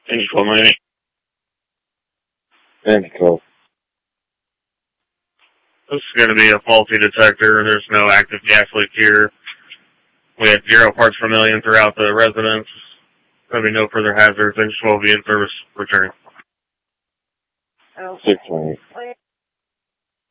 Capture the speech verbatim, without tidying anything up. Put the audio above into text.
Engine twelve ninety. Engine twelve. This is going to be a faulty detector. There's no active gas leak here. We had zero parts per million throughout the residence. There'll be no further hazards. Engine twelve will be in service returning. six twenty.